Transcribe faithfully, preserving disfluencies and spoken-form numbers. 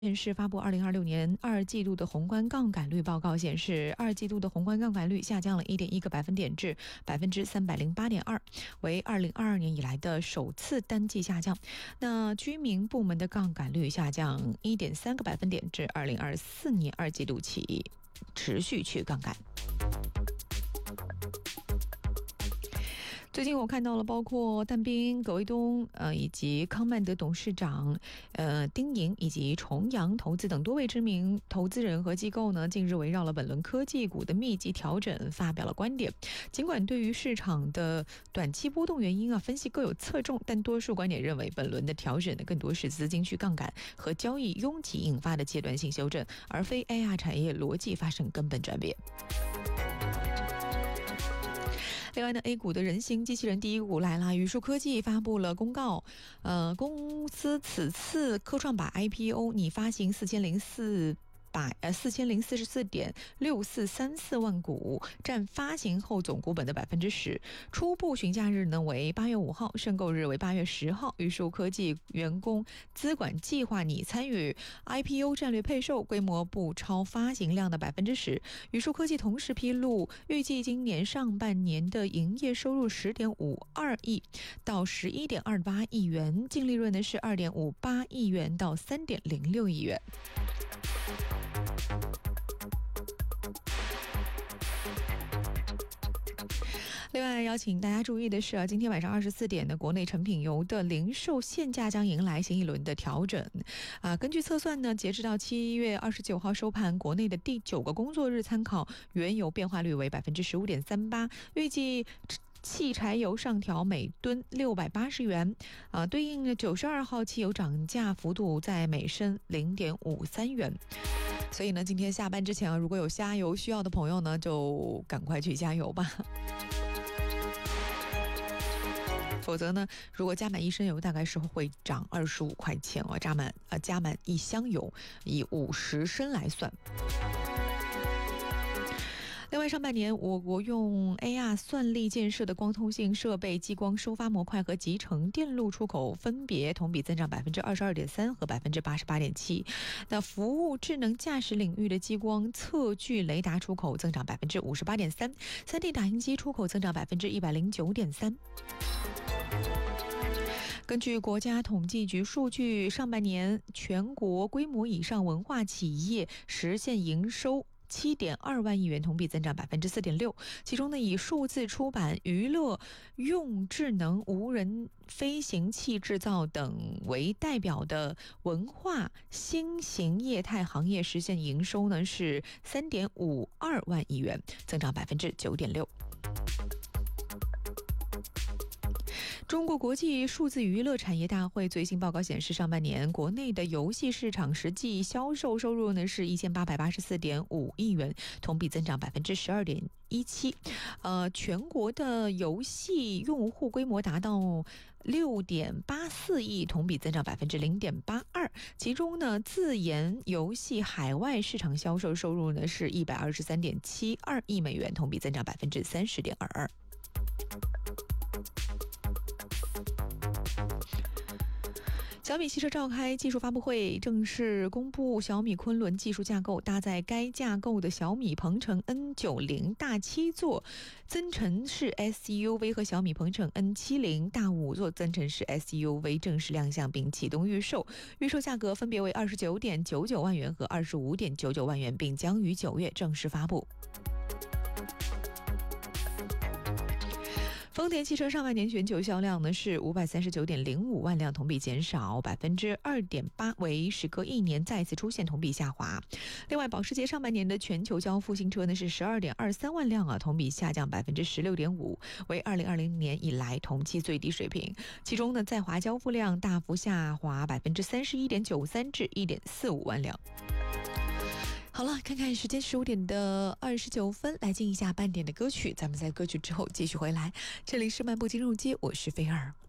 院士发布二零二六年二季度的宏观杠杆率报告显示，二季度的宏观杠杆率下降了一点一个百分点至百分之三百零八点二，为二零二二年以来的首次单季下降。那居民部门的杠杆率下降一点三个百分点至二零二四年二季度起持续去杠杆。最近我看到了包括但斌、葛卫东呃以及康曼德董事长呃丁莹以及重阳投资等多位知名投资人和机构呢，近日围绕了本轮科技股的密集调整发表了观点。尽管对于市场的短期波动原因啊，分析各有侧重，但多数观点认为本轮的调整呢，更多是资金去杠杆和交易拥挤引发的阶段性修正，而非 A R 产业逻辑发生根本转变。另外呢 ，A 股的人形机器人第一股来了，宇树科技发布了公告，呃，公司此次科创板 I P O 拟发行四千零四。百呃四千零四十四点六四三四万股，占发行后总股本的百分之十。初步询价日呢为八月五号，申购日为八月十号。宇树科技员工资管计划拟参与 I P O 战略配售，规模不超发行量的百分之十。宇树科技同时披露，预计今年上半年的营业收入十点五二亿到十一点二八亿元，净利润呢是二点五八亿元到三点零六亿元。另外邀请大家注意的是啊，今天晚上二十四点的国内成品油的零售限价将迎来新一轮的调整啊。根据测算呢，截止到七月二十九号收盘，国内的第九个工作日参考原油变化率为百分之十五点三八，预计汽柴油上调每吨六百八十元，啊，对应九十二号汽油涨价幅度在每升零点五三元。所以呢，今天下班之前啊，如果有加油需要的朋友呢，就赶快去加油吧。否则呢，如果加满一升油，大概是会涨二十五块钱哦。加满呃加满一箱油，以五十升来算。另外，上半年我国用 A R 算力建设的光通信设备、激光收发模块和集成电路出口分别同比增长百分之二十二点三和百分之八十八点七。那服务智能驾驶领域的激光测距雷达出口增长百分之五十八点三，三 D 打印机出口增长百分之一百零九点三。根据国家统计局数据，上半年全国规模以上文化企业实现营收七点二万亿元，同比增长百分之四点六。其中呢，以数字出版、娱乐、用智能无人飞行器制造等为代表的文化新型业态行业实现营收呢是三点五二万亿元，增长百分之九点六。中国国际数字娱乐产业大会最新报告显示，上半年国内的游戏市场实际销售收入呢是一千八百八十四点五亿元，同比增长百分之十二点一七。呃，全国的游戏用户规模达到六点八四亿，同比增长百分之零点八二。其中呢，自研游戏海外市场销售收入呢是一百二十三点七二亿美元，同比增长百分之三十点二二。小米汽车召开技术发布会，正式公布小米昆仑技术架构，搭载该架构的小米鹏程 N 九十 大七座增程式 S U V 和小米鹏程 N 七十 大五座增程式 S U V 正式亮相并启动预售，预售价格分别为二十九点九九万元和二十五点九九万元，并将于九月正式发布。丰田汽车上半年全球销量呢是五百三十九点零五万辆，同比减少百分之二点八，为时隔一年再次出现同比下滑。另外，保时捷上半年的全球交付新车呢是十二点二三万辆啊，同比下降百分之十六点五，为二零二零年以来同期最低水平。其中呢，在华交付量大幅下滑百分之三十一点九三至一点四五万辆。好了，看看时间十五点的二十九分，来进一下半点的歌曲，咱们在歌曲之后继续回来。这里是漫步金融街，我是菲儿。